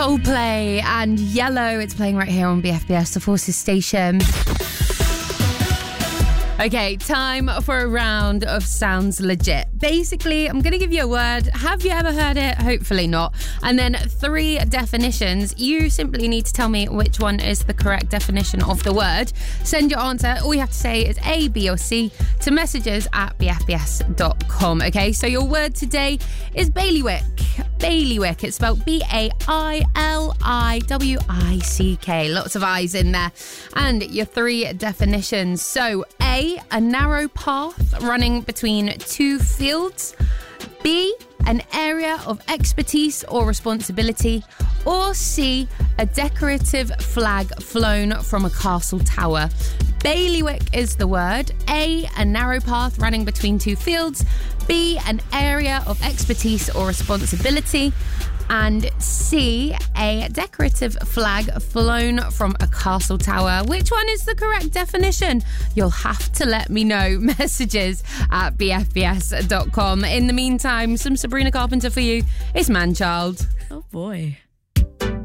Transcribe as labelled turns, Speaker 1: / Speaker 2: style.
Speaker 1: Coldplay and Yellow. It's playing right here on BFBS, the Forces station. Okay, time for a round of Sounds Legit. Basically, I'm going to give you a word. Have you ever heard it? Hopefully not. And then 3 definitions. You simply need to tell me which one is the correct definition of the word. Send your answer. All you have to say is A, B or C to messages at bfbs.com. Okay, so your word today is bailiwick. Bailiwick. It's spelled B-A-I-L-I-W-I-C-K. Lots of I's in there. And your 3 definitions. So A, a narrow path running between 2 fields. B, an area of expertise or responsibility. Or C, a decorative flag flown from a castle tower. Bailiwick is the word. A, a narrow path running between 2 fields. B, an area of expertise or responsibility. And C, a decorative flag flown from a castle tower. Which one is the correct definition? You'll have to let me know. Messages at bfbs.com. In the meantime, some Sabrina Carpenter for you. It's Manchild.
Speaker 2: Oh boy.